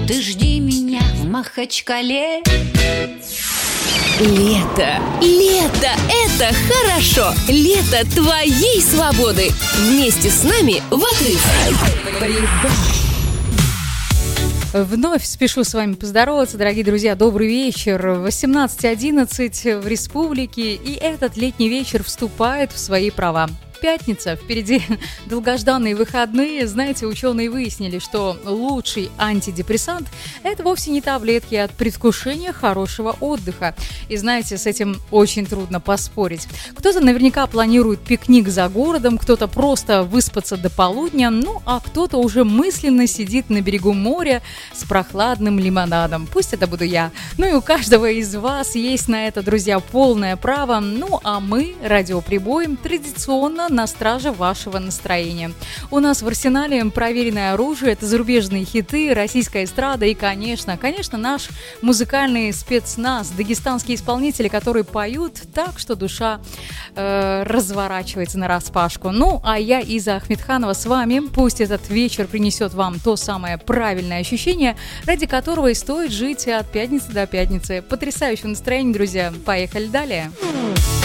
Ты жди меня в Махачкале. Лето. Лето – это хорошо. Лето твоей свободы. Вместе с нами в отрыв. Вновь спешу с вами поздороваться, дорогие друзья. Добрый вечер. 18:11 в республике, и этот летний вечер вступает в свои права. Пятница, впереди долгожданные выходные. Знаете, ученые выяснили, что лучший антидепрессант – это вовсе не таблетки от предвкушения хорошего отдыха. И знаете, с этим очень трудно поспорить. Кто-то наверняка планирует пикник за городом, кто-то просто выспаться до полудня, ну а кто-то уже мысленно сидит на берегу моря с прохладным лимонадом. Пусть это буду я. Ну и у каждого из вас есть на это, друзья, полное право. Ну а мы, радиоприбоем, традиционно на страже вашего настроения. У нас в арсенале проверенное оружие, это зарубежные хиты, российская эстрада и, конечно, наш музыкальный спецназ, дагестанские исполнители, которые поют так, что душа разворачивается нараспашку. Ну, а я, Иза Ахмедханова, с вами. Пусть этот вечер принесет вам то самое правильное ощущение, ради которого и стоит жить от пятницы до пятницы. Потрясающее настроение, друзья. Поехали далее.